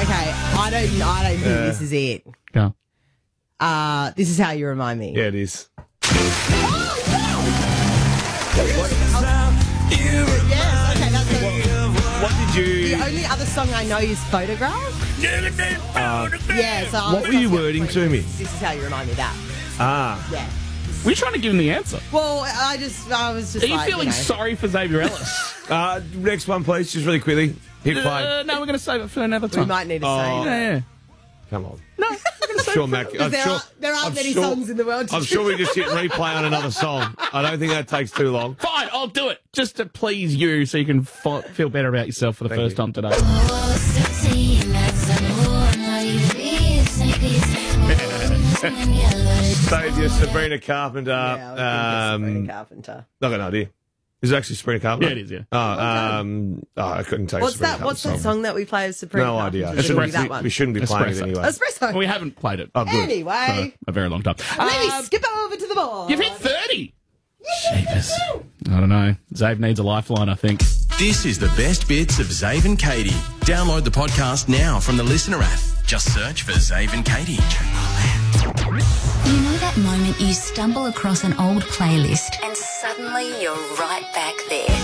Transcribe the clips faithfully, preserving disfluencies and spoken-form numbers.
Okay, I don't. I don't think Yeah. this is it. Go. Uh, this is how you remind me. Yeah, it is. Yes. Okay, that's the, What did you... the only other song I know is Photograph. Uh, Yeah. So I'm What were you crossing out wording three to me? words. This is how you remind me of that. ah. Yeah. Were you trying to give him the answer? Well, I just, I was just Are you like, feeling you know. sorry for Xavier Ellis? Uh, next one, please, just really quickly. Hit play. uh, no, we're going to save it for another We time. might need to Oh. say Yeah, yeah. Come on. No, we're going to save Sure, it. Mac. I'm there sure, are- there aren't I'm many sure- songs in the world to I'm do sure we just hit replay on another song. I don't think that takes too long. Fine, I'll do it. Just to please you so you can f- feel better about yourself for the Thank first you. time today. Saviour, Sabrina Carpenter. Yeah, I um, think it's Sabrina Carpenter. I got no idea. Is it actually Sabrina Carpenter? Yeah, it is, yeah. Oh, um, oh I couldn't tell you. What's Sabrina that? What's that Carpenter's song that we play of Sabrina? No idea. Carpenter? It Should we do shouldn't that be- one? we shouldn't be playing it Espresso. anyway. Espresso. Well, we haven't played it Oh, good. Anyway, for a very long time. maybe Um, skip over to the board. You've hit thirty. Jeepers. I don't know. Zave needs a lifeline, I think. This is the best bits of Zave and Katie. Download the podcast now from the Listener app. Just search for Zave and Katie. You know that moment you stumble across an old playlist and suddenly you're right back there.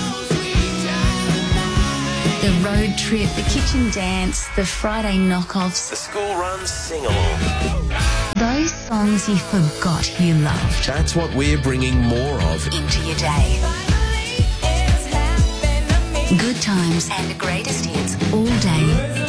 The road trip, the kitchen dance, the Friday knockoffs, The school run sing-along. those songs you forgot you loved That's what we're bringing more of into your day. Good times and the greatest hits all day.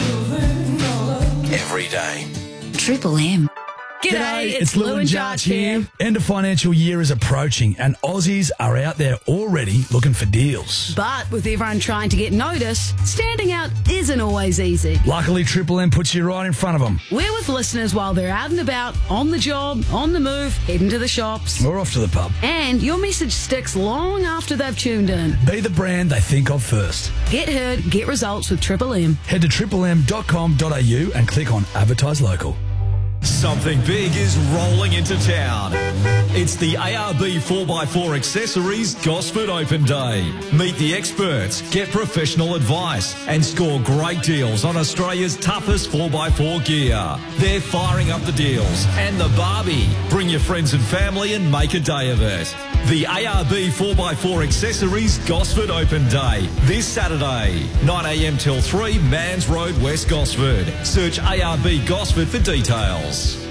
every day. Triple M. G'day, it's Lou and Jarch here. End of financial year is approaching and Aussies are out there already looking for deals. But with everyone trying to get noticed, standing out isn't always easy. Luckily, Triple M puts you right in front of them. We're with listeners while they're out and about, on the job, on the move, heading to the shops. We're off to the pub. And your message sticks long after they've tuned in. Be the brand they think of first. Get heard, get results with Triple M. Head to triple m dot com dot a u and click on Advertise Local. Something big is rolling into town. It's the A R B four by four Accessories Gosford Open Day. Meet the experts, get professional advice, and score great deals on Australia's toughest four by four gear. They're firing up the deals and the Barbie. Bring your friends and family and make a day of it. The A R B four by four Accessories Gosford Open Day. This Saturday, nine a m till three, Mans Road, West Gosford. Search A R B Gosford for details.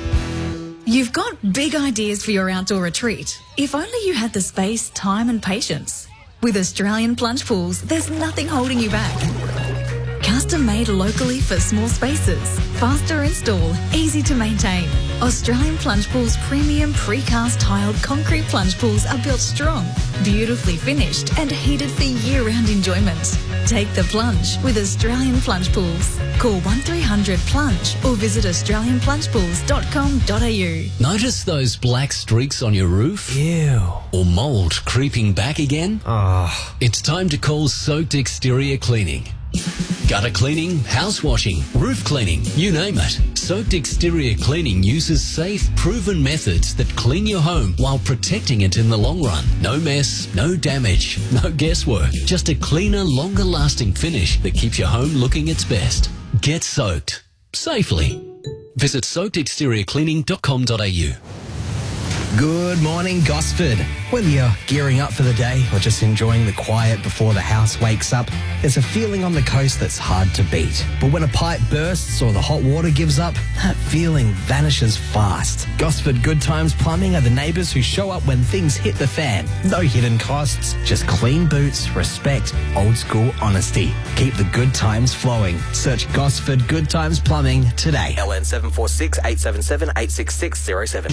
You've got big ideas for your outdoor retreat. If only you had the space, time and patience. With Australian Plunge Pools, there's nothing holding you back. Custom made locally for small spaces. Faster install, easy to maintain. Australian Plunge Pools premium precast tiled concrete plunge pools are built strong, beautifully finished and heated for year-round enjoyment. Take the plunge with Australian Plunge Pools. Call one three hundred plunge or visit australian plunge pools dot com dot a u. Notice those black streaks on your roof? Ew. Or mould creeping back again? Ah. It's time to call Soaked Exterior Cleaning. Gutter cleaning, house washing, roof cleaning, you name it. Soaked Exterior Cleaning uses safe, proven methods that clean your home while protecting it in the long run. No mess, no damage, no guesswork. Just a cleaner, longer lasting finish that keeps your home looking its best. Get soaked. Safely. Visit soaked exterior cleaning dot com dot a u. Good morning, Gosford. Whether you're gearing up for the day or just enjoying the quiet before the house wakes up, there's a feeling on the coast that's hard to beat. But when a pipe bursts or the hot water gives up, that feeling vanishes fast. Gosford Good Times Plumbing are the neighbours who show up when things hit the fan. No hidden costs, just clean boots, respect, old school honesty. Keep the good times flowing. Search Gosford Good Times Plumbing today. L N seven four six, eight seven seven, eight six six zero seven.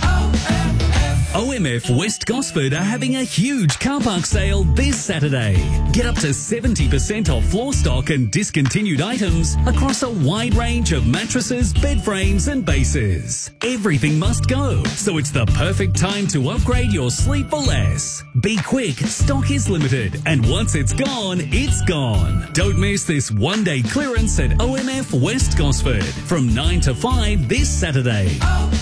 O M F West Gosford are having a huge car park sale this Saturday. Get up to seventy percent off floor stock and discontinued items across a wide range of mattresses, bed frames and bases. Everything must go, so it's the perfect time to upgrade your sleep for less. Be quick, stock is limited, and once it's gone, it's gone. Don't miss this one-day clearance at O M F West Gosford from nine to five this Saturday.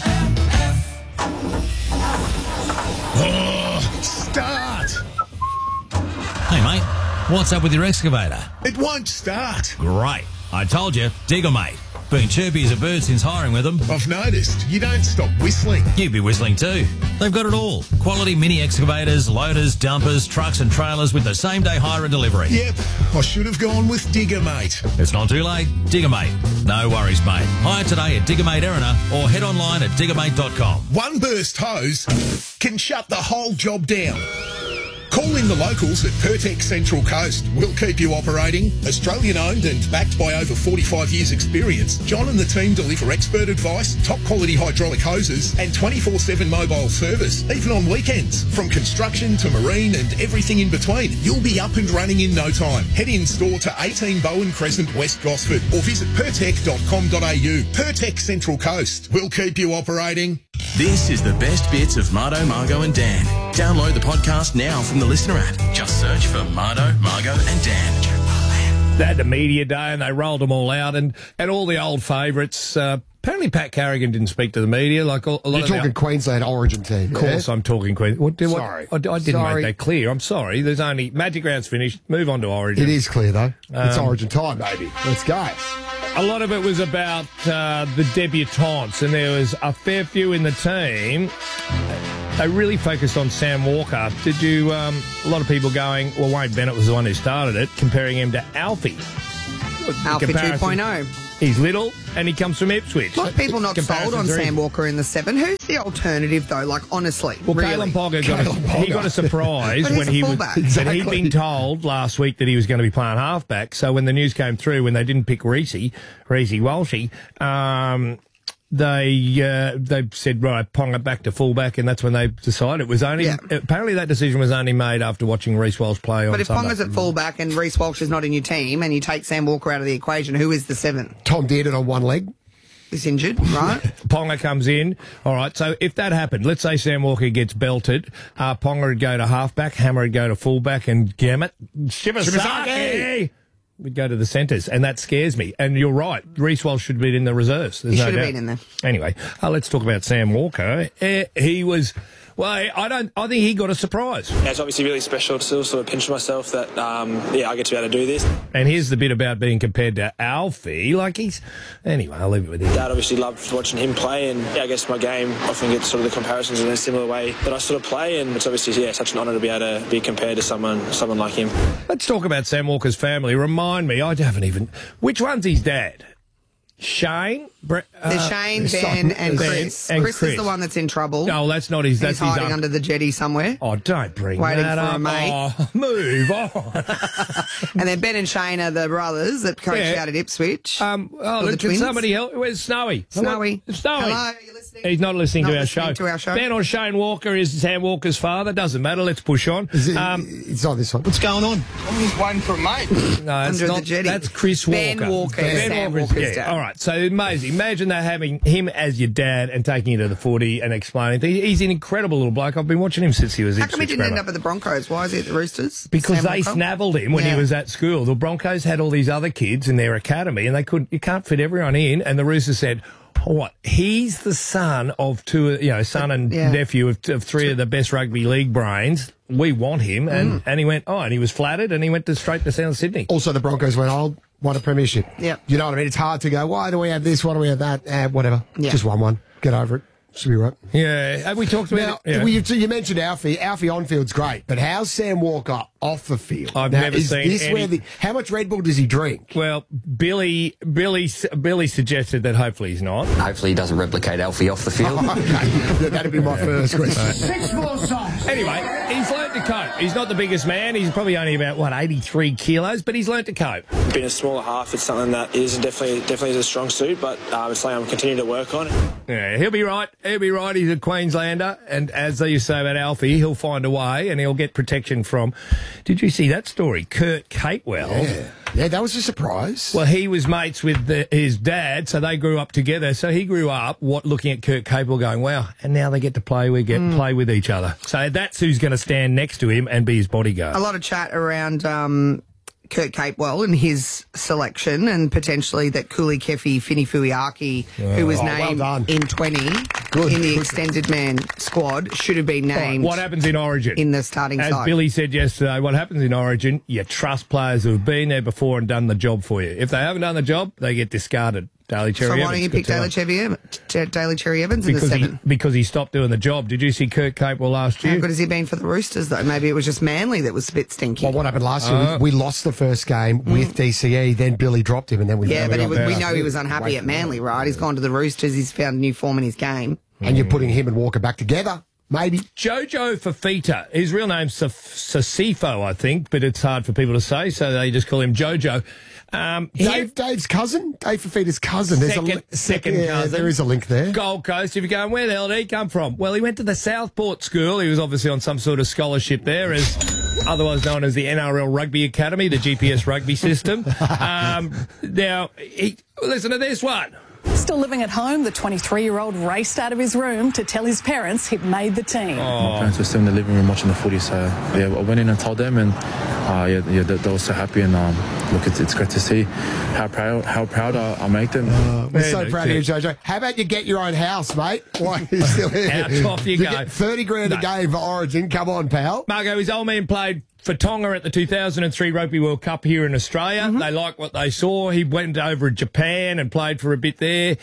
Oh, start! Hey, mate, what's up with your excavator? It won't start. Great. I told you, Digger, mate. Been chirpy as a bird since hiring with them. I've noticed you don't stop whistling. You'd be whistling too. They've got it all. Quality mini excavators, loaders, dumpers, trucks and trailers with the same day hire and delivery. Yep, I should have gone with Digger Mate. It's not too late. Digger Mate. No worries, mate. Hire today at Digger Mate Erina or head online at digger mate dot com. One burst hose can shut the whole job down. Call in the locals at Pertex Central Coast. We'll keep you operating. Australian owned and backed by over forty-five years experience, John and the team deliver expert advice, top quality hydraulic hoses and twenty-four seven mobile service, even on weekends. From construction to marine and everything in between, you'll be up and running in no time. Head in store to eighteen Bowen Crescent, West Gosford or visit pertec dot com dot a u. Pertex Central Coast. We'll keep you operating. This is the best bits of Mardo, Margo and Dan. Download the podcast now from the Listener app. Just search for Mardo, Margo and Dan. They had the media day and they rolled them all out and, and all the old favourites. Uh, apparently Pat Carrigan didn't speak to the media. Like all, a lot You're of talking the, Queensland Origin team. Of course yeah? I'm talking Queensland. What, what, sorry. I, I didn't sorry. make that clear. I'm sorry. There's only Magic Round's finished. Move on to Origin. It is clear, though. It's Um, Origin time, baby. Let's go. A lot of it was about uh, the debutantes, and there was a fair few in the team. They really focused on Sam Walker. Did you, um, a lot of people going, well, Wayne Bennett was the one who started it, comparing him to Alfie. Alfie Comparison. two point oh. He's little, and he comes from Ipswich. A lot of people not sold on Comparisons are Sam in. Walker in the seven. Who's the alternative, though? Like, honestly, Well, really? Kalen Pogger got, a, he got a surprise But he's when a he was, fullback. and Exactly. he'd been told last week that he was going to be playing halfback. So when the news came through, when they didn't pick Reese, Reese Walshy, um, they uh, they said, right, Ponga back to fullback, and that's when they decided. It was only Yeah. apparently that decision was only made after watching Reese Walsh play on But if Sunday. Ponga's at fullback and Reece Walsh is not in your team, and you take Sam Walker out of the equation, who is the seven? Tom did it on one leg. He's injured, right? Ponga comes in. All right, so if that happened, let's say Sam Walker gets belted, uh, Ponga would go to halfback, Hammer would go to fullback, and Gammett, Shibasaki Shibasaki! would go to the centres, and that scares me. And you're right, Reece Walsh should have been in the reserves. There's He no should have doubt. been in there. Anyway, uh, let's talk about Sam Walker. Uh, he was, well, I don't. I think he got a surprise. Yeah, it's obviously really special to still sort of pinch myself that, um, yeah, I get to be able to do this. And here's the bit about being compared to Alfie. Like he's, anyway, I'll leave it with you. Dad obviously loved watching him play, and yeah, I guess my game often gets sort of the comparisons in a similar way that I sort of play, and it's obviously yeah such an honour to be able to be compared to someone someone like him. Let's talk about Sam Walker's family. Remind me, I haven't even. Which one's his dad? Shane? Bre- There's uh, Shane, son- Ben, and Ben Chris. and Chris is the one that's in trouble. No, that's not his. That's He's hiding his under the jetty somewhere. Oh, don't bring Waiting that for up. a mate. Oh, move on. And then Ben and Shane are the brothers that coach Yeah. out at Ipswich. Um, oh, Or the look, can twins. somebody help? Where's Snowy? Snowy. Snowy. Hello, are you listening? He's not listening Not to our listening show. to our show. Ben or Shane Walker is Sam Walker's father. Doesn't matter. Let's push on. It, Um, it's not this one. What's going on? I'm just waiting for a mate. No, it's Under the not. jetty. That's Chris Walker. Ben Walker is Sam Walker's- Walker's yeah. dad. All right. So amazing. Imagine that having him as your dad and taking you to the footy and explaining. things. He's an incredible little bloke. I've been watching him since he was. How come he Ipswich didn't end Brabant. up at the Broncos? Why is he at the Roosters? Because Sam they Walker? snaveled him when Yeah. he was at school. The Broncos had all these other kids in their academy, and they couldn't. You can't fit everyone in. And the Roosters said, "What? He's the son of two, you know, son and Yeah. nephew of, of three of the best rugby league brains. We want him." And and he went, oh, and he was flattered, and he went to straight to South Sydney. Also, the Broncos went, oh, won a premiership. Yep. You know what I mean? It's hard to go, why do we have this? Why do we have that? Eh, whatever. Yeah. Just won one. Get over it. Should be right. Yeah, have we talked Now, about it? Yeah. well, you, you mentioned Alfie. Alfie on field's great, but how's Sam Walker off the field? I've Now, never is seen this any- where the, how much Red Bull does he drink? Well, Billy, Billy, Billy suggested that hopefully he's not. Hopefully he doesn't replicate Alfie off the field. Okay, that'd be my first question. Six more songs. Anyway, he's learnt to cope. He's not the biggest man. He's probably only about, what, eighty-three kilos, but he's learnt to cope. Being a smaller half, it's something that is definitely definitely is a strong suit, but um, it's something I'm continuing to work on. Yeah, he'll be right. He'll be right. He's a Queenslander. And as they used to say about Alfie, he'll find a way and he'll get protection from... Did you see that story? Kurt Capewell. Yeah. Yeah, that was a surprise. Well, he was mates with the, his dad, so they grew up together. So he grew up what looking at Kurt Capewell going, wow, and now they get to play, we get play with each other. So that's who's going to stand next to him and be his bodyguard. A lot of chat around um, Kurt Capewell and his selection, and potentially that Cooley Kefi Finifuiaki, who was Oh, well named done. in twenty Good, in the good. extended man squad, should have been All right, named what happens in Origin? in the starting As side. Billy said yesterday, what happens in Origin, you trust players who have been there before and done the job for you. If they haven't done the job, they get discarded. Daly Cherry So Evans. why don't you good pick Daly time. Cherry, Ev- Ch- Daly Cherry Evans in Because the he, seven? because he stopped doing the job. Did you see Kurt Capewell last How year? good has he been for the Roosters, though? Maybe it was just Manly that was a bit stinky. Well, what happened last year? Oh. We lost the first game with D C E, then Billy dropped him, and then we Yeah, but he was, we got- know he was unhappy at Manly, right? He's gone to the Roosters. He's found new form in his game. And you're putting him and Walker back together, maybe. Jojo Fafita. His real name's Sasifo, I think, but it's hard for people to say, so they just call him Jojo. Um, Dave, Dave's cousin, Dave Fafita's cousin. There's second, a li- second yeah, cousin. There is a link there. Gold Coast. If you're going, where the hell did he come from? Well, he went to the Southport School. He was obviously on some sort of scholarship there, as otherwise known as the N R L Rugby Academy, the G P S rugby system. Um, now, he, listen to this one. Still living at home, the twenty-three-year-old raced out of his room to tell his parents he'd made the team. My parents were still in the living room watching the footy, so yeah, I went in and told them, and uh, yeah, yeah, they, they were so happy. And um, look, it's, it's great to see how proud how proud I, I make them. Uh, we're so proud of you, Jojo. How about you get your own house, mate? Why are you still here? How off you To go. get thirty grand No. a game for Origin. Come on, pal. Margo, his old man played for Tonga at the two thousand three Rugby World Cup here in Australia. Mm-hmm. They liked what they saw. He went over to Japan and played for a bit there.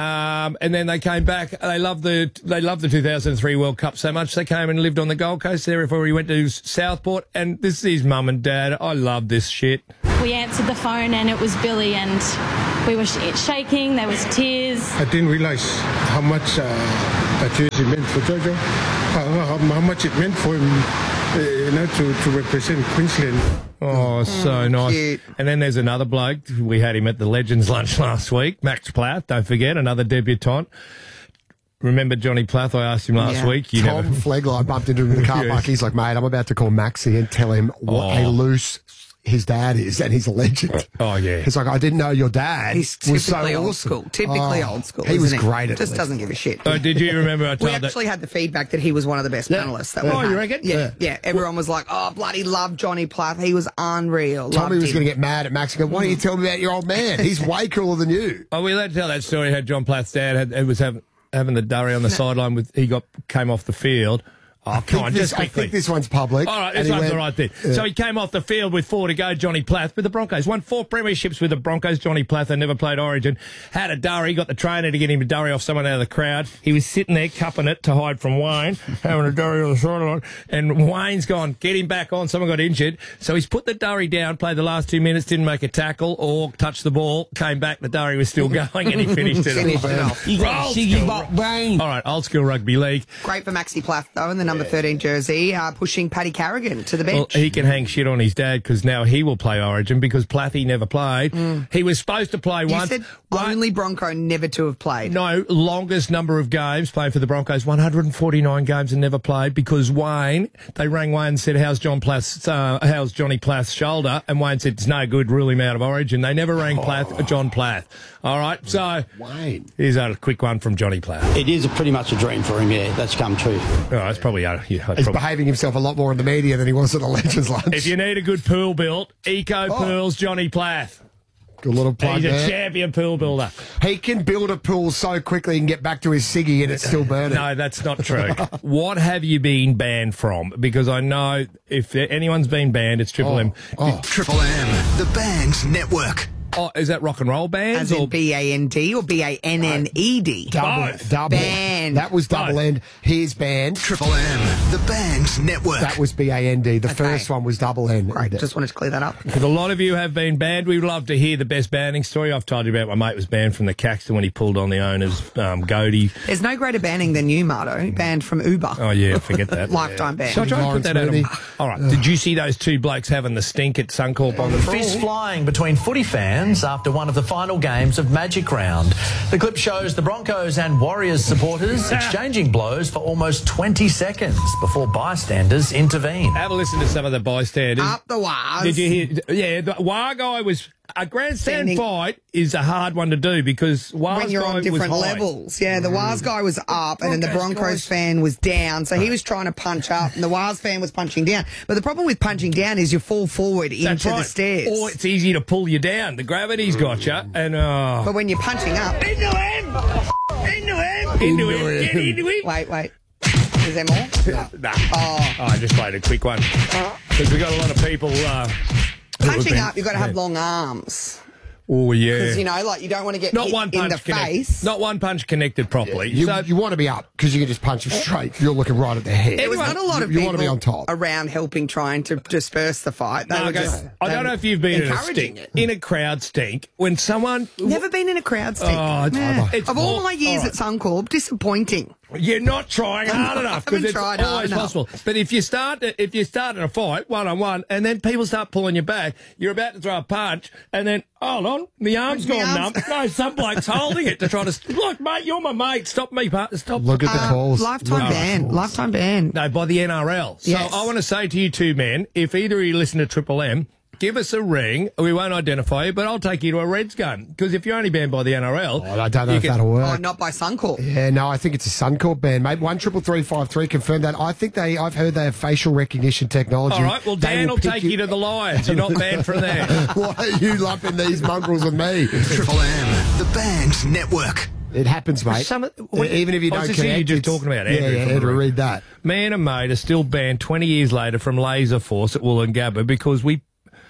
Um, and then they came back. They loved the they loved the two thousand three World Cup so much they came and lived on the Gold Coast there before he went to Southport. And this is his mum and dad. I love this shit. We answered the phone and it was Billy, and we were sh- shaking. There was tears. I didn't realise how much uh, that jersey meant for Jojo, how, how, how much it meant for him, uh, you know, to, to represent Queensland. Oh, so nice. cute. And then there's another bloke. We had him at the Legends lunch last week. Max Plath, don't forget, another debutant. Remember Johnny Plath? I asked him last Yeah. week. You Tom never... Flegler, I bumped into him in the car Yes. park. He's like, mate, I'm about to call Maxie and tell him what Oh. a loose his dad is, and he's a legend. Oh, yeah. He's like, I didn't know your dad He's was so typically old awesome. school. Typically Oh, old school. He was isn't great at Just it. doesn't give a shit. Oh, did you remember I We told that? actually had the feedback that he was one of the best Yeah. panelists that Oh, we had. you reckon? Yeah, Yeah. yeah. Everyone was like, "Oh, bloody love Johnny Plath. He was unreal." Tommy Loved was him. going to get mad at Max and go, why don't you tell me about your old man? He's way cooler than you. Are we allowed to tell that story? How John Plath's dad had, had was having having the durry on the sideline with he got came off the field. Oh, come on, This- just I quickly. think this one's public. All right, And this he one's went- the right thing. Yeah. So he came off the field with four to go, Johnny Plath, with the Broncos. Won four premierships with the Broncos. Johnny Plath had never played Origin. Had a durry, got the trainer to get him to durry off someone out of the crowd. He was sitting there cupping it to hide from Wayne, having a durry on the sideline. And Wayne's gone, get him back on. Someone got injured. So he's put the durry down, played the last two minutes, didn't make a tackle or touch the ball, came back, the durry was still going, and he finished it Finished it off. off. You got shiggy butt brain. All right, old school rugby league. Great for Maxi Plath, though, in the number thirteen jersey, uh, pushing Paddy Carrigan to the Well, bench. he can hang shit on his dad because now he will play Origin because Plathy never played. He was supposed to play Mm. you once. said only Bronco never to have played. No, longest number of games playing for the Broncos, one hundred forty-nine games and never played because Wayne, they rang Wayne and said, how's John Plath's, uh, how's Johnny Plath's shoulder? And Wayne said, it's no good, rule him out of Origin. They never rang Plath, uh, John Plath. All right, so Wayne. Here's a quick one from Johnny Plath. It is a pretty much a dream for him, yeah. That's come true. Oh, it's probably, uh, yeah, He's probably. behaving himself a lot more in the media than he was at the Legends lunch. If you need a good pool built, Eco Oh. Pools, Johnny Plath. Good little plug He's a there. champion pool builder. He can build a pool so quickly and get back to his ciggy and it's still burning. No, that's not true. What have you been banned from? Because I know if anyone's been banned, it's Triple Oh. M. Oh. Triple M, the Bands Network. Oh, is that rock and roll bands? As in or B A N D or B A N N E D? Double, Both. double. Band. That was double Both. end. Here's band. Triple M, the Bands Network. That was B A N D. The Okay. first one was double N. Great, just wanted to clear that up. Because a lot of you have been banned. We'd love to hear the best banning story. I've told you about my mate was banned from the Caxton when he pulled on the owner's um, goatee. There's no greater banning than you, Marto. Banned from Uber. Oh, yeah, forget that. Lifetime ban. So I try and put that out. Lawrence of- All right, did you see those two blokes having the stink at Suncorp on the Fist flying between footy fans after one of the final games of Magic Round. The clip shows the Broncos and Warriors supporters exchanging blows for almost twenty seconds before bystanders intervene. Have a listen to some of the bystanders. Up the wires. Did you hear? Yeah, the War guy was. A grandstand Standing- fight is a hard one to do because War's when you're guy on different was high. levels. Yeah, the Wars guy was up and then the Broncos Broncos guys- fan was down. So he was trying to punch up and the Wars fan was punching down. But the problem with punching down is you fall forward That's into right. the stairs. Or it's easy to pull you down. The gravity's got you. And, oh. But when you're punching up... Into him! Into him! Into him! Get into him! Wait, wait. Is there more? Nah. Oh. Oh, I just played a quick one. Because we got a lot of people... Uh, who have Punching been- up, you've got to have yeah. long arms. Oh, yeah. Because, you know, like you don't want to get Not hit one in punch the connect- face. Not one punch connected properly. You, So- you want to be up because you can just punch them straight. You're looking right at their head. There was not a lot of you, you people want to be on top. around helping, trying to disperse the fight. They No, were okay. just I don't know if you've been in a encouraging stink, it. in a crowd stink, when someone... Never been in a crowd stink. Oh, it's- Yeah. it's Of all more- my years all right. at Suncorp, disappointing. You're not trying hard enough I haven't because it's tried hard always enough. possible. But if you start if you start in a fight one on one, and then people start pulling you back, you're about to throw a punch, and then hold on, my arm's My gone arm's- numb. No, some bloke's holding it to try to look, mate. You're my mate. Stop me, part. Stop. Look at the Uh, calls. lifetime Look at the ban. calls. Lifetime ban. No, by the N R L. So Yes. I want to say to you two men, if either of you listen to Triple M, give us a ring. We won't identify you, but I'll take you to a Reds game. Because if you're only banned by the N R L... Oh, I don't know you if can- that'll work. Oh, not by Suncorp. Yeah, no, I think it's a Suncorp ban, mate. One triple three five three confirmed that. I think they. I've heard they have facial recognition technology. All right, well, They Dan will pick take you to the Lions. You're not banned from there. Why are you lumping these mongrels with me? Triple M, the band network. It happens, mate. Some of- Even if you I don't was just connect, you just it's- talking about yeah, Andrew. yeah, from Andrew, the- read that. Me and a mate are still banned twenty years later from Laser Force at Wollongabba because we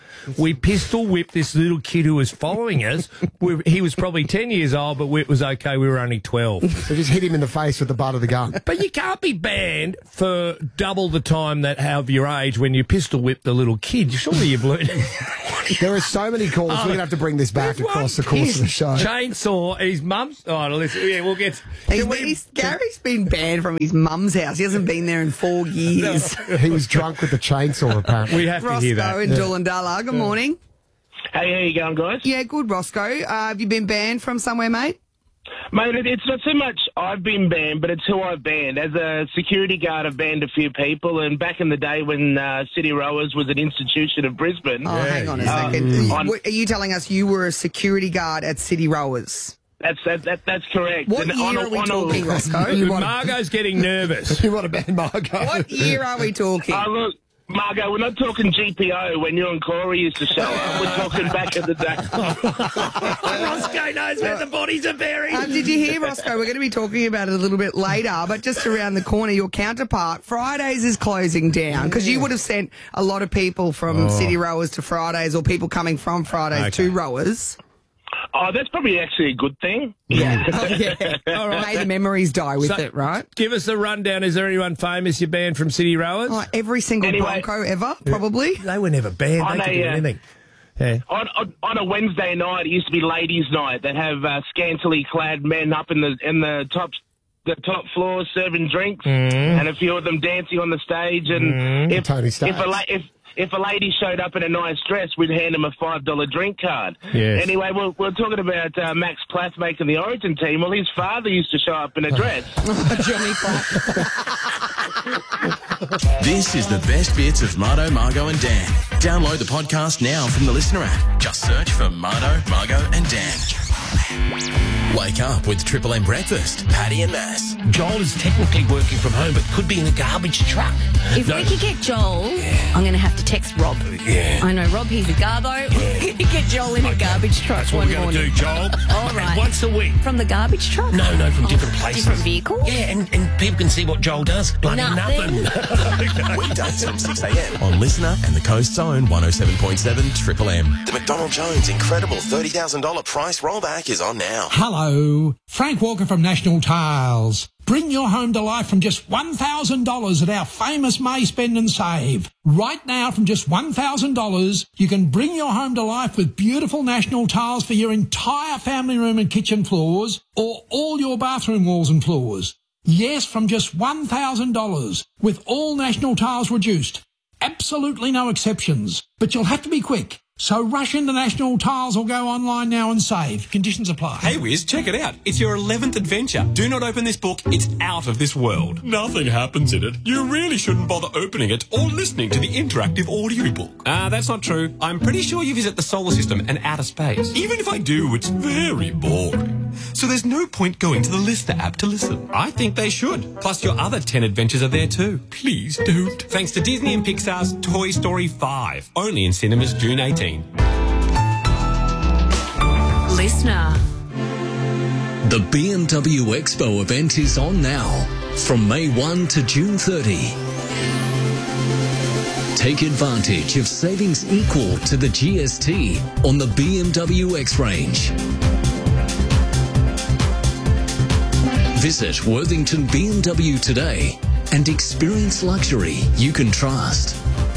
we pistol whipped this little kid who was following us. We, he was probably ten years old, but it was okay. We were only twelve. So just hit him in the face with the butt of the gun. But you can't be banned for double the time that of your age when you pistol whip the little kid. Surely you blew. There are so many calls. We're going to have to bring this back across the course of the show. Chainsaw. His mum's. Oh, listen. Yeah, we'll get. He's, can we- he's, Gary's been banned from his mum's house. He hasn't been there in four years. He was drunk with the chainsaw, apparently. We have to hear that. Roscoe in Doolandalla. Good morning. Hey, how you going, guys? Yeah, good, Roscoe. Uh, have you been banned from somewhere, mate? Mate, it- it's not so much I've been banned, but it's who I've banned. As a security guard, I've banned a few people, and back in the day when uh, City Rowers was an institution of Brisbane... Oh, hang on a uh, second. on- Are you telling us you were a security guard at City Rowers? That's that, that, that's correct. What And year on a- are we on a- talking, Roscoe? Margot's getting nervous. You want to ban Margot? What year are we talking? Oh, look, Margot, we're not talking G P O when you and Corey used to show up. We're talking back in the day. Roscoe knows where the bodies are buried. Um, did you hear, Roscoe? We're going to be talking about it a little bit later, but just around the corner, your counterpart, Fridays is closing down because you would have sent a lot of people from Oh. City Rowers to Fridays or people coming from Fridays Okay. to Rowers. Oh, that's probably actually a good thing. Yeah. Oh, yeah. All right. May the memories die with So, it, right? Give us a rundown. Is there anyone famous you banned from City Rowers? Oh, every single Anyway. Bronco ever, probably. They were never banned. On They could a, do uh, anything. Yeah. On, on, on a Wednesday night, it used to be ladies' night. They'd have uh, scantily clad men up in the in the top the top floor serving drinks, Mm. and a few of them dancing on the stage. And if Tony if Stark. a la- if if a lady showed up in a nice dress, we'd hand them a five dollar drink card. Yes. Anyway, we're, we're talking about uh, Max Plath making the Origin team. Well, his father used to show up in a dress. Johnny Platt. This is the best bits of Mardo, Margo and Dan. Download the podcast now from the Listener app. Just search for Mardo, Margo and Dan. Wake up with Triple M Breakfast. Paddy and Mass. Joel is technically working from home, but could be in a garbage truck. If we could get Joel, I'm going to have to text Rob. Yeah. I know Rob, he's a garbo. We're going to get Joel in a garbage truck That's what one we're going to morning. do, Joel. All right. Once a week. From the garbage truck? No, no, from different places. Different vehicle? Yeah, and, and people can see what Joel does. Bloody Nothing. nothing. Weekdays from six a.m. on Listener and the Coast's own one oh seven point seven Triple M. The McDonald Jones incredible thirty thousand dollars price rollback is on now. Hello, Frank Walker from National Tiles. Bring your home to life from just one thousand dollars at our famous May Spend and Save. Right now, from just one thousand dollars, you can bring your home to life with beautiful National Tiles for your entire family room and kitchen floors or all your bathroom walls and floors. Yes, from just one thousand dollars, with all National Tiles reduced. Absolutely no exceptions. But you'll have to be quick. So rush into National Tiles or go online now and save. Conditions apply. Hey Wiz, check it out. It's your eleventh adventure. Do not open this book. It's out of this world. Nothing happens in it. You really shouldn't bother opening it or listening to the interactive audiobook. Ah, uh, that's not true. I'm pretty sure you visit the solar system and outer space. Even if I do, it's very boring. So there's no point going to the Listener app to listen. I think they should. Plus your other ten adventures are there too. Please don't. Thanks to Disney and Pixar's Toy Story five. Only in cinemas June eighteenth. Listener. The B M W Expo event is on now from May first to June thirtieth. Take advantage of savings equal to the G S T on the B M W X-Range. Visit Worthington B M W today and experience luxury you can trust.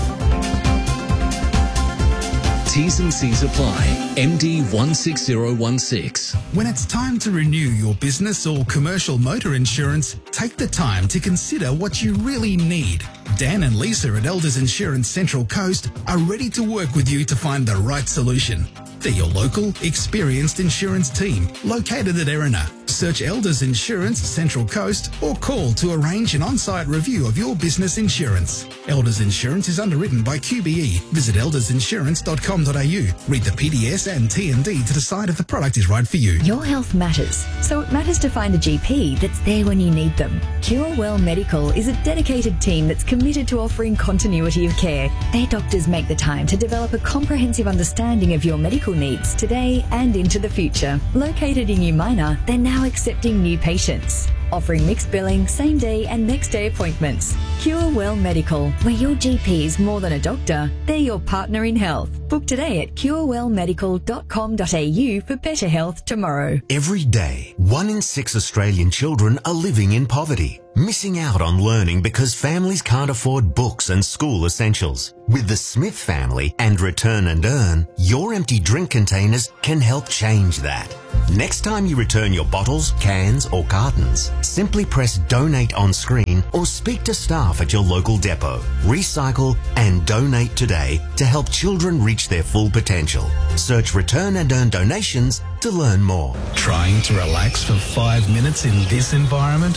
T's and C's apply. M D one six zero one six. When it's time to renew your business or commercial motor insurance, take the time to consider what you really need. Dan and Lisa at Elders Insurance Central Coast are ready to work with you to find the right solution. They're your local, experienced insurance team located at Erina. Search Elders Insurance Central Coast or call to arrange an on-site review of your business insurance. Elders Insurance is underwritten by Q B E. Visit elders insurance dot com dot a u. Read the P D S and T and D to decide if the product is right for you. Your health matters, so it matters to find a G P that's there when you need them. Cure Well Medical is a dedicated team that's committed to offering continuity of care. Their doctors make the time to develop a comprehensive understanding of your medical needs today and into the future. Located in Umina, they're now accepting new patients, offering mixed billing, same day and next day appointments. Cure Well Medical, where your G P is more than a doctor, they're your partner in health. Book today at cure well medical dot com dot a u for better health tomorrow. Every day, one in six Australian children are living in poverty, missing out on learning because families can't afford books and school essentials. With the Smith family and Return and Earn, your empty drink containers can help change that. Next time you return your bottles, cans or cartons, simply press donate on screen or speak to staff at your local depot. Recycle and donate today to help children reach their full potential. Search Return and Earn donations to learn more. Trying to relax for five minutes in this environment?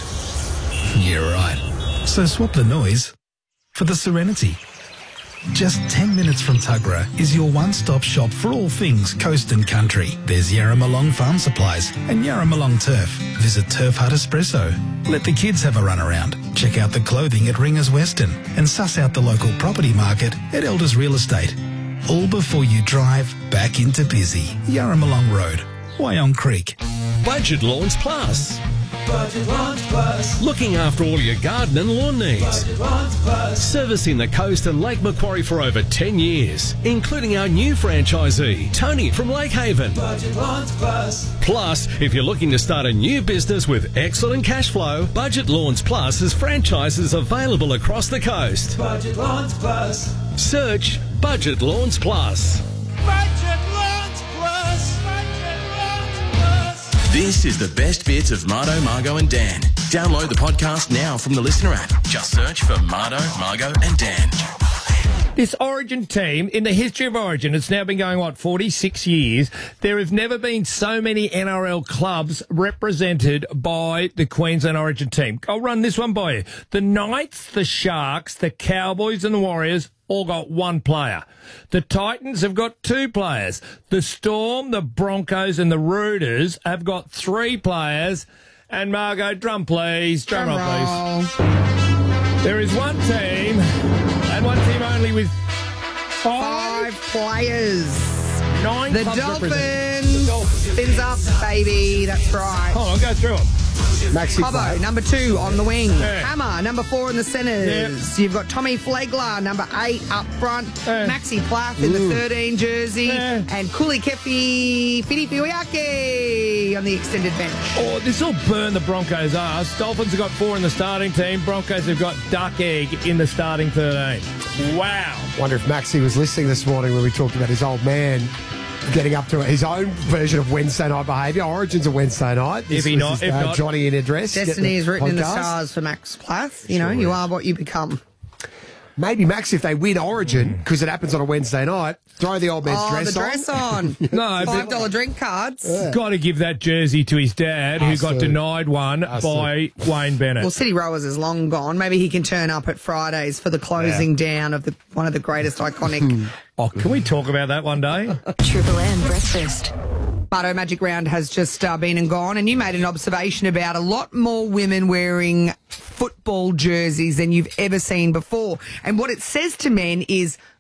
You're right. So swap the noise for the serenity. Just ten minutes from Tuggerah is your one-stop shop for all things coast and country. There's Yarramalong Farm Supplies and Yarramalong Turf. Visit Turf Hut Espresso. Let the kids have a run around. Check out the clothing at Ringers Western and suss out the local property market at Elders Real Estate. All before you drive back into busy Yarramalong Road, Wyong Creek. Budget Lawns Plus. Budget Lawns Plus. Looking after all your garden and lawn needs. Budget Lawns Plus. Servicing the coast and Lake Macquarie for over ten years, including our new franchisee, Tony from Lake Haven. Budget Lawns Plus. Plus, if you're looking to start a new business with excellent cash flow, Budget Lawns Plus has franchises available across the coast. Budget Lawns Plus. Search Budget Lawns Plus. Budget Lawns Plus. Budget Lawns Plus. This is the best bits of Marto, Margo and Dan. Download the podcast now from the Listener app. Just search for Marto, Margo and Dan. This Origin team, in the history of Origin, it's now been going, what, forty-six years. There have never been so many N R L clubs represented by the Queensland Origin team. I'll run this one by you. The Knights, the Sharks, the Cowboys and the Warriors all got one player. The Titans have got two players. The Storm, the Broncos and the Roosters have got three players. And Margo, drum please, drum roll please. There is one team, and one team only with five, five players. Nine the clubs Dolphins. represented. The Dolphins. Fins up, baby. That's right. Hold on, go through them. Maxi Cobbo, Play. number two on the wing. Yeah. Hammer, number four in the centres. You've got Tommy Flegler, number eight up front. Yeah. Maxi Plath in Ooh. the thirteen jersey. Yeah. And Kuli Kefi Finifiuake on the extended bench. Oh, this will burn the Broncos' ass. Dolphins have got four in the starting team. Broncos have got Duck Egg in the starting thirteen. Wow. Wonder if Maxi was listening this morning when we talked about his old man getting up to his own version of Wednesday night behaviour. Origin's a Wednesday night. This If he was not- his, if uh, not- Johnny in a dress. Get Destiny the is written in the podcast. stars for Max Plath. You know, you are what you become. Maybe Max, if they win Origin, because it happens on a Wednesday night, throw the old man's Oh, dress the on. dress on. No, Five but dollar drink cards. got to give that jersey to his dad, who Has got to. denied one Has by Wayne Bennett. Well, City Rowers is long gone. Maybe he can turn up at Fridays for the closing down of the one of the greatest iconic. Oh, can we talk about that one day? Triple M Breakfast. Bardo Magic Round has just uh, been and gone, and you made an observation about a lot more women wearing football jerseys than you've ever seen before. And what it says to men is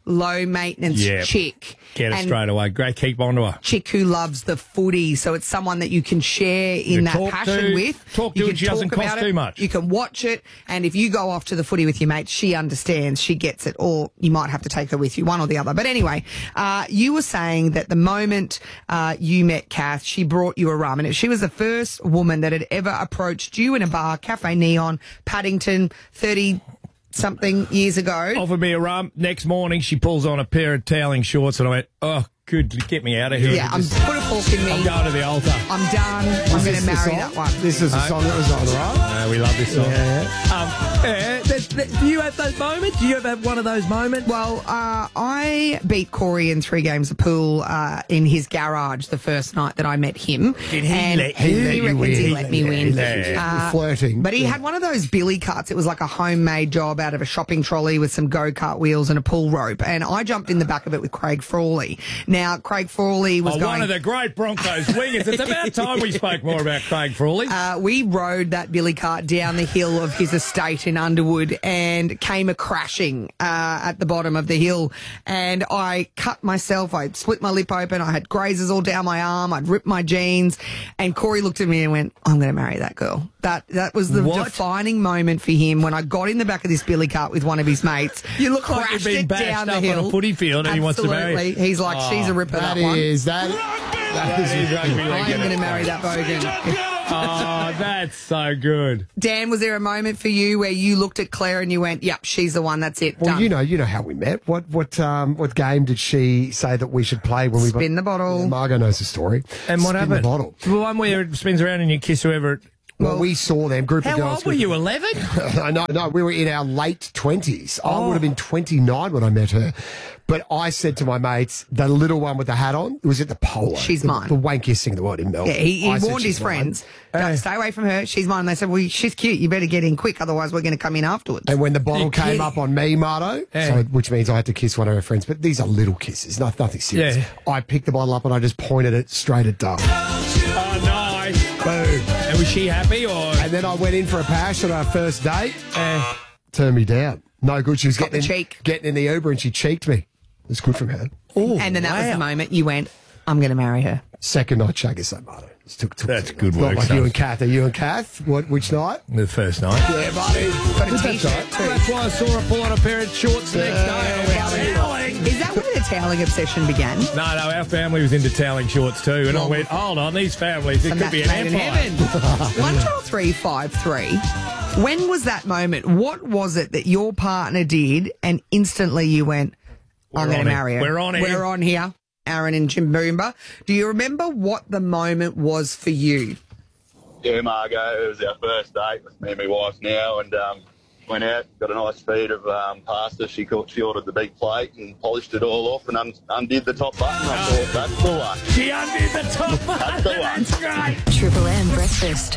low maintenance Yeah. chick. Get her And straight away. Great, keep on to her. chick who loves the footy, so it's someone that you can share in You that talk passion to- with. talk to you it, can she doesn't cost about too it, much. You can watch it, and if you go off to the footy with your mates, she understands, she gets it, or you might have to take her with you, one or the other. But anyway, uh, you were saying that the moment uh, you met Kath, she brought you a rum, and she was the first woman that had ever approached you in a bar, Cafe Neon, Paddington, thirty something years ago. Offered me a rum. Next morning, she pulls on a pair of toweling shorts, and I went, oh, good, get me out of here. Yeah, I'm Just- put a fork in me. I'm going to the altar. I'm done. I'm going this to the marry song? that one. This is the No. song that was on, right? No, we love this song. Yeah, Um, yeah, that, that, do you have those moments? Do you ever have one of those moments? Well, uh, I beat Corey in three games of pool uh, in his garage the first night that I met him. Did he and let he, you- he let you reckons he win? let me Yeah, win. he let you. Uh, Flirting. But he Yeah. had one of those billy carts. It was like a homemade job out of a shopping trolley with some go-kart wheels and a pull rope. And I jumped in the back of it with Craig Frawley. Now, Craig Frawley was Oh, going... one of the great Broncos wingers. It's about time we spoke more about Craig Frawley. Uh, we rode that billy cart down the hill of his estate in Underwood and came a crashing uh, at the bottom of the hill. And I cut myself. I split my lip open. I had grazes all down my arm. I'd ripped my jeans. And Corey looked at me and went, I'm going to marry that girl. That that was the What? defining moment for him when I got in the back of this billy cart with one of his mates. You look like you've crashed been it bashed down the up hill. on a footy field and he wants to marry you. Absolutely. He's like, she's a ripper, that, That one. is, that, that is, is rugby league, I am isn't going to it? marry that bogan. Oh, that's so good. Dan, was there a moment for you where you looked at Claire and you went, yep, she's the one, that's it, Well, done? you know, you know how we met. What what um what game did she say that we should play when we Spin the bottle. Yeah, Margot knows the story. And what Spin happened? The bottle. The one where it spins around and you kiss whoever. Well, we saw them group How of girls. old were you, eleven? I know, no, we were in our late twenties. I Oh. would have been twenty-nine when I met her. But I said to my mates, the little one with the hat on, it was at the Polo. She's the, mine. The wankiest thing in the world in Melbourne. Yeah, he, he I said warned she's his mine. friends, don't stay away from her, she's mine. And they said, well, she's cute, you better get in quick, otherwise we're going to come in afterwards. And when the bottle You're came kidding. up on me, Marto, Yeah. so, which means I had to kiss one of her friends, but these are little kisses, not, nothing serious. Yeah. I picked the bottle up and I just pointed it straight at Duff. Oh, nice. Boom. And was she happy or? And then I went in for a pash on our first date. Eh. Turned me down. No good. She was Got getting the in, cheek. getting in the Uber and she cheeked me. It's good from her. Oh, and then that was wow. the moment you went, I'm going to marry her. Second night shag is so Marto. It's took, took, That's took- good Not work, like son. you and Kath. Are you and Kath? What? Which night? The first night. Yeah, buddy. Got a That's t-shirt right. too. That's why I saw her pull on a pair of shorts the next day. I went, toweling. Is that where the toweling obsession began? No, no, our family was into toweling shorts too. And I went, hold on, these families, it A could be match an made in empire. heaven. One, two, three, five, three. When was that moment? What was it that your partner did and instantly you went, I'm We're going on to it. marry her. We're on here. We're on here. Aaron and Jimboomba. Do you remember what the moment was for you? Yeah, Margot, it was our first date with me and my wife now, and um, went out, got a nice feed of um, pasta. She caught, she ordered the big plate and polished it all off and un- undid the top button. I thought, that's the one. She undid the top button. That's the one. That's great. Triple M breakfast.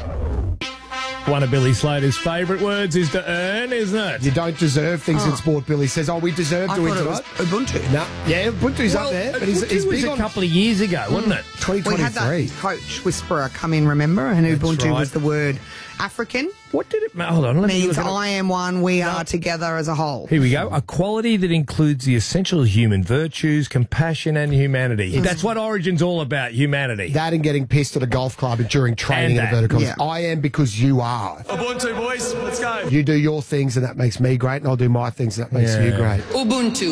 One of Billy Slater's favourite words is to earn, isn't it? You don't deserve things in sport, Billy says. Oh, we deserve I to win thought it was tonight. Ubuntu. No. Yeah, Ubuntu's up there. But he's, Ubuntu he's was big a on couple of years ago, wasn't it? twenty We had twenty-three. that coach whisperer come in, remember? And Ubuntu right. was the word African. What did it mean? Hold on, let me Means look at it. I am one, we are together as a whole. Here we go. A quality that includes the essential human virtues, compassion, and humanity. That's what Origin's all about, humanity. That and getting pissed at a golf club and during training And in inverted that. commas. I am because you are. Ubuntu, boys. Let's go. You do your things and that makes me great, and I'll do my things and that makes Yeah. you great. Ubuntu.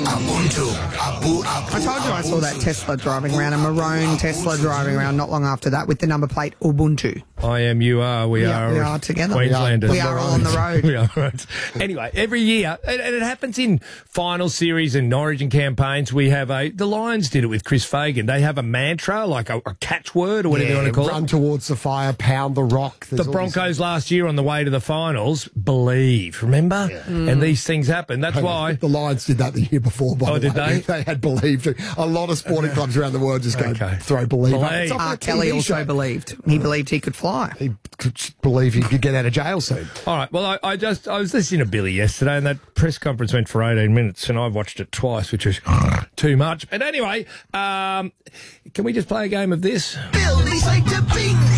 I told you I saw that Tesla driving around, a maroon Tesla driving around not long after that with the number plate Ubuntu. I am, you are, we Yeah, are. we are together. Queenslanders. We are all on the road. We are, right. Anyway, every year, and, and it happens in final series and Origin campaigns, we have a, the Lions did it with Chris Fagan. They have a mantra, like a, a catchword or whatever you Yeah, want to call run it. towards the fire, pound the rock. There's The all these- Broncos last year on the way to the finals, believe, remember? Mm. And these things happen. That's Hang on, why. the Lions did that the year before. By Oh, the did way. they? They had believed. A lot of sporting clubs around the world just go Okay. throw believe. up. Believe. It's like R. a T V Kelly also show. believed. He believed he could fly. He could believe he could get out of jail soon. All right. Well, I, I just I was listening to Billy yesterday, and that press conference went for eighteen minutes, and I watched it twice, which was too much. But anyway, um, can we just play a game of this? Billy's like the bingo.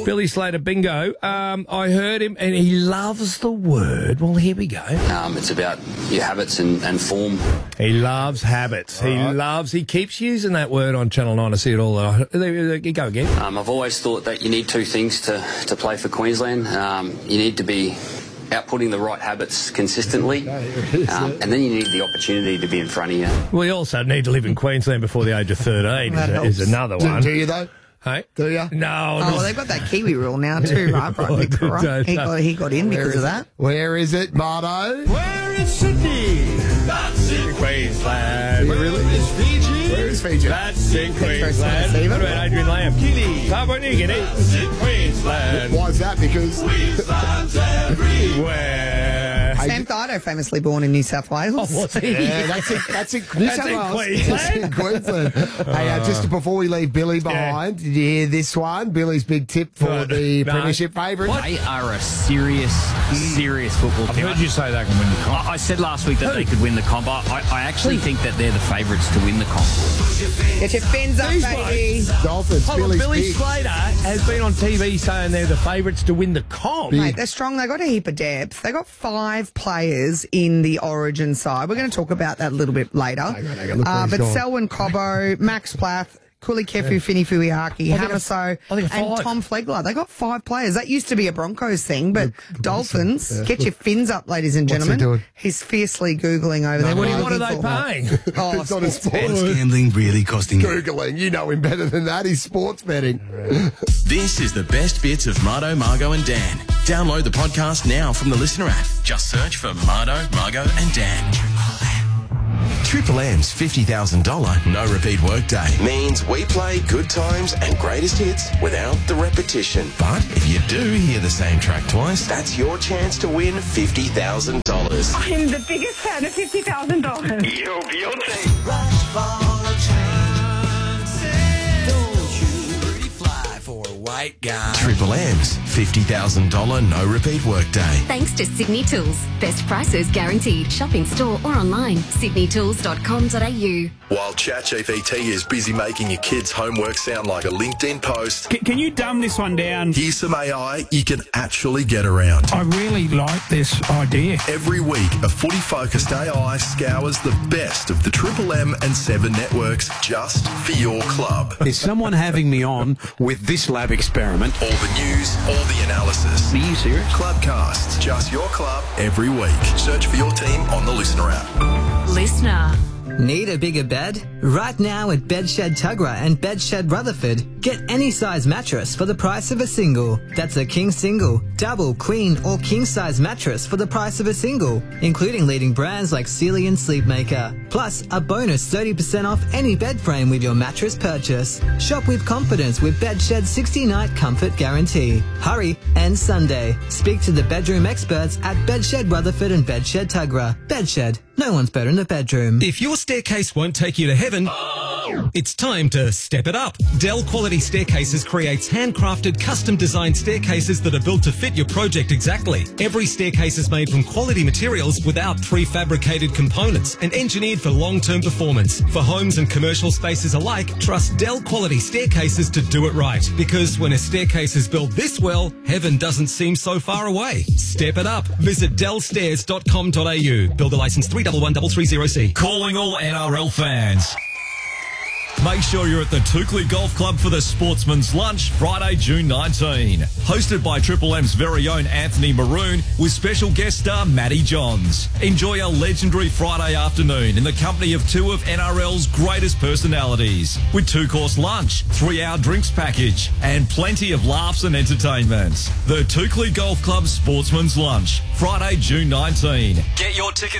Billy Slater, bingo. Um, I heard him, and he loves the word. Well, here we go. Um, it's about your habits and, and form. He loves habits. He right. loves. He keeps using that word on Channel Nine. I see it all. Uh, there you go again. Um, I've always thought that you need two things to, to play for Queensland. Um, you need to be outputting the right habits consistently, um, and then you need the opportunity to be in front of you. We also need to live in Queensland before the age of thirteen. That is, is another Do, one. do you though? Hey, do you? No. Oh, well, they've got that Kiwi rule now too, right? Right, Victoria? He got he got in Where because is of that. it? Where is it, Mardo? Where is Sydney? That's in Queensland. Where really? is Fiji? Where is Fiji? That's in Queensland. What about Adrian Lamb? Papua New Guinea. That's in Queensland. Why is that? Because Queensland's everywhere. Sam Thido, famously born in New South Wales. Oh, was he? Yeah, that's in, that's in New That's South in Wales. Queensland? That's in Queensland. Hey, uh, just before we leave Billy behind, did you hear this one? Billy's big tip for Right. the No. premiership favourite. They are a serious, serious football I've team. heard you say they can win the comp. I, I said last week that they could win the comp. I, I actually think that they're the favourites to win the comp. Get your fins up, baby. Dolphins, Hold on, Billy's Billy big. Slater has been on T V saying they're the favourites to win the comp. Mate, they're strong. They got a heap of depth. They got five players in the Origin side. We're going to talk about that a little bit later. Hang on, hang on, look where Uh, he's but gone. Selwyn Cobbo, Max Plath, Kuli Kefu, Fini Fuiaki, I think Hamaso, I think and five. Tom Flegler. They got five players. That used to be a Broncos thing, but Dolphins, Yeah. get your fins up, ladies and What's he gentlemen. doing? He's fiercely Googling over there. What, What, are you what are looking they for? paying? Oh, It's not a sports sport. bet. What's gambling really costing you? Googling. You know him better than that. He's sports betting. This is the best bits of Mardo, Margo and Dan. Download the podcast now from the Listener app. Just search for Mardo, Margo and Dan. Triple M's fifty thousand dollars no repeat workday means we play good times and greatest hits without the repetition. But if you do hear the same track twice, that's your chance to win fifty thousand dollars. I'm the biggest fan of fifty thousand dollars. Yo, Beyonce. White guy. Triple M's fifty thousand dollars no repeat workday. Thanks to Sydney Tools. Best prices guaranteed. Shop in store or online. sydney tools dot com dot a u. While ChatGPT is busy making your kids' homework sound like a LinkedIn post, Can, can you dumb this one down? here's some A I you can actually get around. I really like this idea. Every week, a footy-focused A I scours the best of the Triple M and Seven networks just for your club. Is someone having me on with this lab experiment? All the news, all the analysis. Are you serious? Clubcasts, just your club every week. Search for your team on the Listener app. Listener. Need a bigger bed? Right now at Bedshed Tuggerah and Bedshed Rutherford, get any size mattress for the price of a single. That's a king single, double, queen or king size mattress for the price of a single, including leading brands like Sealy and Sleepmaker. Plus, a bonus thirty percent off any bed frame with your mattress purchase. Shop with confidence with Bedshed's sixty night comfort guarantee. Hurry, and Sunday. Speak to the bedroom experts at Bedshed Rutherford and Bedshed Tuggerah. Bedshed. No one's better in the bedroom. If your staircase won't take you to heaven, it's time to step it up. Dell Quality Staircases creates handcrafted, custom-designed staircases that are built to fit your project exactly. Every staircase is made from quality materials without prefabricated components and engineered for long-term performance. For homes and commercial spaces alike, trust Dell Quality Staircases to do it right. Because when a staircase is built this well, heaven doesn't seem so far away. Step it up. Visit dell stairs dot com dot a u. Builder license three one one three three zero C. Calling all N R L fans. Make sure you're at the Toukley Golf Club for the Sportsman's Lunch, Friday, June nineteenth. Hosted by Triple M's very own Anthony Maroon with special guest star Matty Johns. Enjoy a legendary Friday afternoon in the company of two of N R L's greatest personalities with two-course lunch, three-hour drinks package and plenty of laughs and entertainment. The Toukley Golf Club Sportsman's Lunch, Friday, June nineteenth. Get your tickets